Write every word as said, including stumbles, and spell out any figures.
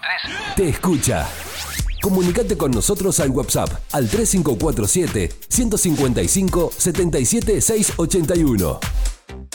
tres te escucha. Comunicate con nosotros al WhatsApp al tres cinco cuatro siete, uno cinco cinco, siete siete seis ocho uno.